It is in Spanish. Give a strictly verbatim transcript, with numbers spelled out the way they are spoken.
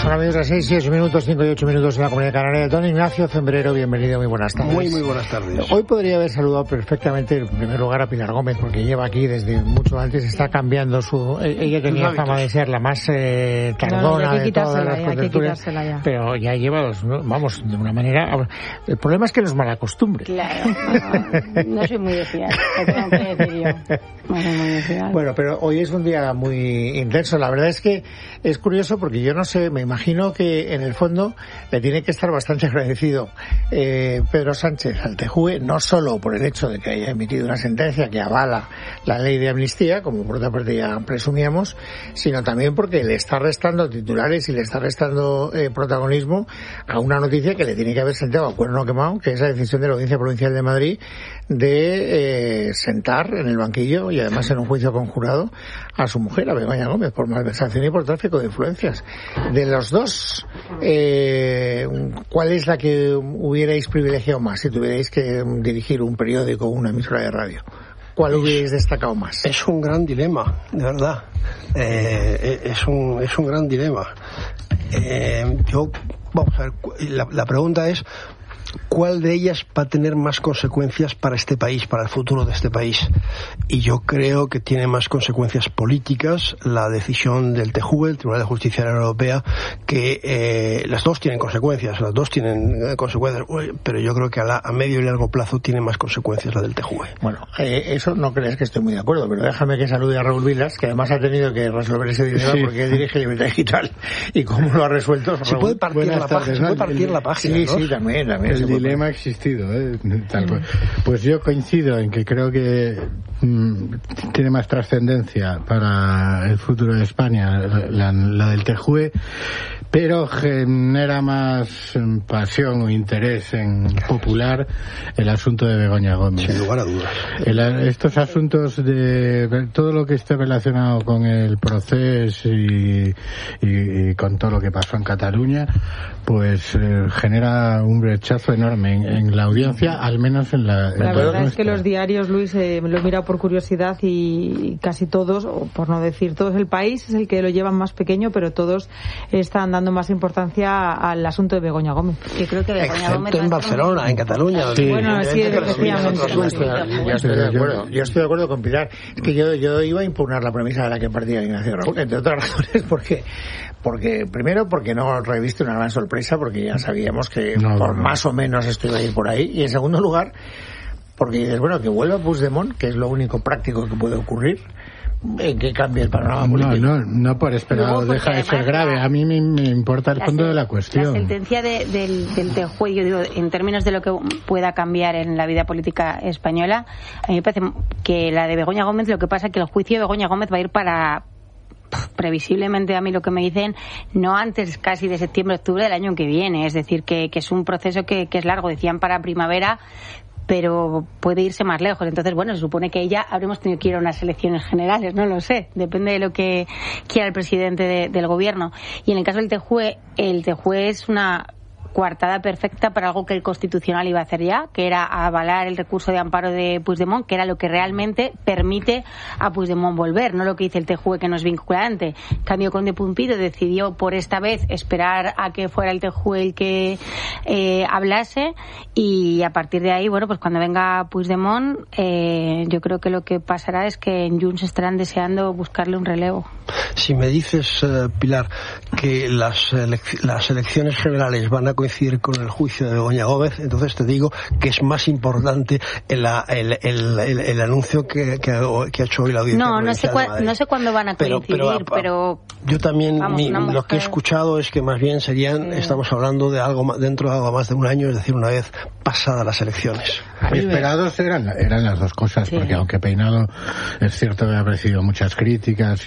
Ahora amigos, a seis y ocho minutos, cinco y ocho minutos en la Comunidad Canaria. Don Ignacio Zembrero, bienvenido, muy buenas tardes. Muy, muy buenas tardes. Hoy podría haber saludado perfectamente, en primer lugar, a Pilar Gómez, porque lleva aquí desde mucho antes, está cambiando su... Ella tenía fama de ser la más eh, tardona no, de todas las ya, contertulias, ya. pero ya lleva dos, vamos, de una manera... El problema es que nos malacostumbre. Claro, no, no soy muy de fiar, lo tengo que decir yo. No soy muy de fiar. Bueno, pero hoy es un día muy intenso. La verdad es que es curioso porque yo no sé, me imagino que en el fondo le tiene que estar bastante agradecido eh, Pedro Sánchez al T J U E, no solo por el hecho de que haya emitido una sentencia que avala la ley de amnistía, como por otra parte ya presumíamos, sino también porque le está restando titulares y le está restando eh, protagonismo a una noticia que le tiene que haber sentado a cuerno quemado, que es la decisión de la Audiencia Provincial de Madrid de eh, sentar en el banquillo y además en un juicio conjurado a su mujer, a Begoña Gómez, por malversación y por tráfico de influencias. De los dos, eh, ¿cuál es la que hubierais privilegiado más si tuvierais que dirigir un periódico o una emisora de radio? ¿Cuál hubierais destacado más? Es un gran dilema, de verdad. Eh, es un es un gran dilema. Eh, yo, vamos a ver, la, la pregunta es, ¿cuál de ellas va a tener más consecuencias para este país, para el futuro de este país? Y yo creo que tiene más consecuencias políticas la decisión del T J U E, el Tribunal de Justicia de la Unión Europea, que eh, las dos tienen consecuencias, las dos tienen eh, consecuencias, pero yo creo que a, la, a medio y largo plazo tiene más consecuencias la del T J U E. Bueno, eh, eso no crees que estoy muy de acuerdo, pero déjame que salude a Raúl Vilas, que además ha tenido que resolver ese dilema sí. porque él dirige Libertad Digital. ¿Y cómo lo ha resuelto? Se Raúl? puede partir, la, tardes, página, ¿no? se puede partir el, la página, Sí, ¿no? sí, también, también. El dilema ha existido, ¿eh? Tal cual. Pues yo coincido en que creo que mmm, tiene más trascendencia para el futuro de España la, la del T J U E, pero genera más pasión o interés en popular el asunto de Begoña Gómez. Sin lugar a dudas. El, estos asuntos de todo lo que esté relacionado con el proceso y, y, y con todo lo que pasó en Cataluña, pues eh, genera un brechazo enorme en, en la audiencia, al menos en la... En la verdad nuestra. Es que los diarios, Luis, eh, lo he mirado por curiosidad y casi todos, o por no decir todos, el País es el que lo llevan más pequeño, pero todos están dando más importancia al asunto de Begoña Gómez. Yo creo que Begoña Excepto Gómez en Barcelona, en Cataluña. Sí. Bueno, sí, efectivamente. Yo estoy, yo estoy de acuerdo, yo estoy de acuerdo con Pilar. Es que yo, yo iba a impugnar la premisa de la que partía Ignacio Raúl, entre otras razones porque, porque primero porque no reviste una gran sorpresa, porque ya sabíamos que no, por no. más o menos esto iba a ir por ahí, y en segundo lugar porque dices, bueno, que vuelva Puigdemont, que es lo único práctico que puede ocurrir, en que cambie el panorama político. No, no, no por esperado, no, deja de ser grave. La, a mí me, me importa el fondo la, de la cuestión. La sentencia de, del, del T J U E, yo digo, en términos de lo que pueda cambiar en la vida política española, a mí me parece que la de Begoña Gómez, lo que pasa es que el juicio de Begoña Gómez va a ir para... previsiblemente, a mí lo que me dicen, no antes casi de septiembre, octubre del año que viene, es decir, que, que es un proceso que, que es largo, decían para primavera, pero puede irse más lejos. Entonces, bueno, se supone que ya habremos tenido que ir a unas elecciones generales, no lo sé, depende de lo que quiera el presidente de, del gobierno. Y en el caso del T J U E, el T J U E es una coartada perfecta para algo que el Constitucional iba a hacer ya, que era avalar el recurso de amparo de Puigdemont, que era lo que realmente permite a Puigdemont volver, no lo que dice el T J U E, que no es vinculante. En cambio, Conde Pumpido decidió por esta vez esperar a que fuera el T J U E el que eh, hablase, y a partir de ahí, bueno, pues cuando venga Puigdemont, eh, yo creo que lo que pasará es que en Junts estarán deseando buscarle un relevo. Si me dices, uh, Pilar, que las, elec- las elecciones generales van a coincidir con el juicio de Begoña Gómez, entonces te digo que es más importante el, el, el, el, el anuncio que, que, que ha hecho hoy la Audiencia No, no sé, Provincial de cua- no sé cuándo van a coincidir, pero... pero, pero yo también, vamos, mi, mujer... lo que he escuchado es que más bien serían, sí. estamos hablando de algo más, dentro de algo más de un año, es decir, una vez pasadas las elecciones. Esperados eran, eran las dos cosas, sí. Porque aunque Peinado es cierto que ha recibido muchas críticas